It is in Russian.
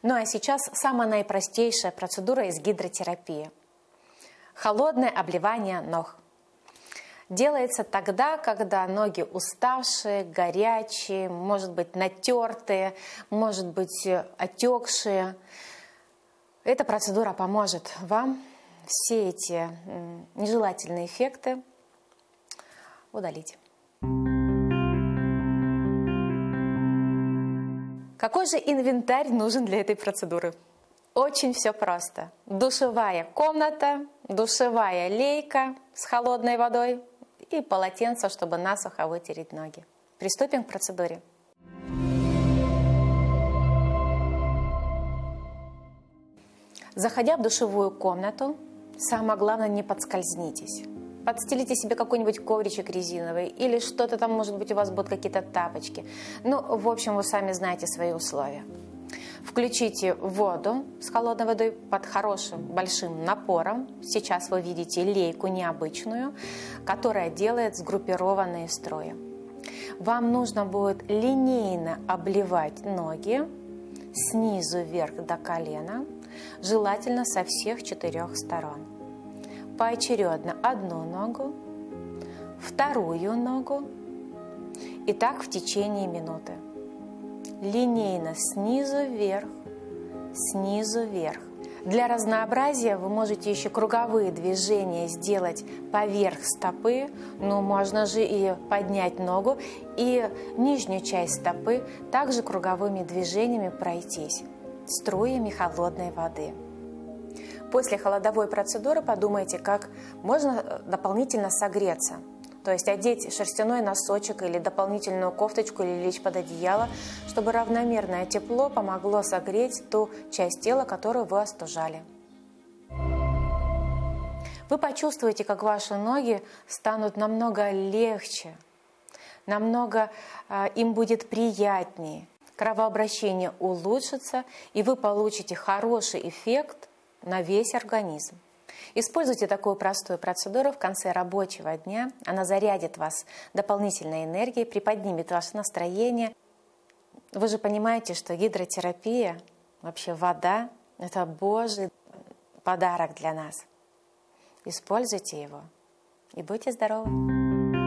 Ну а сейчас самая наипростейшая процедура из гидротерапии. Холодное обливание ног. Делается тогда, когда ноги уставшие, горячие, может быть натертые, может быть отекшие. Эта процедура поможет вам все эти нежелательные эффекты удалить. Какой же инвентарь нужен для этой процедуры? Очень все просто. Душевая комната, душевая лейка с холодной водой и полотенце, чтобы насухо вытереть ноги. Приступим к процедуре. Заходя в душевую комнату, самое главное, не подскользнитесь. Подстелите себе какой-нибудь ковричек резиновый или что-то там, может быть, у вас будут какие-то тапочки. Ну, в общем, вы сами знаете свои условия. Включите воду с холодной водой под хорошим большим напором. Сейчас вы видите лейку необычную, которая делает сгруппированные струи. Вам нужно будет линейно обливать ноги снизу вверх до колена, желательно со всех 4 сторон. Поочередно одну ногу, вторую ногу и так в течение минуты. Линейно снизу вверх, снизу вверх. Для разнообразия вы можете еще круговые движения сделать поверх стопы, но можно же и поднять ногу и нижнюю часть стопы также круговыми движениями пройтись струями холодной воды. После холодовой процедуры подумайте, как можно дополнительно согреться. То есть одеть шерстяной носочек или дополнительную кофточку или лечь под одеяло, чтобы равномерное тепло помогло согреть ту часть тела, которую вы остужали. Вы почувствуете, как ваши ноги станут намного легче, намного им будет приятнее, кровообращение улучшится, и вы получите хороший эффект на весь организм. Используйте такую простую процедуру в конце рабочего дня. Она зарядит вас дополнительной энергией, приподнимет ваше настроение. Вы же понимаете, что гидротерапия, вообще вода, это Божий подарок для нас. Используйте его и будьте здоровы!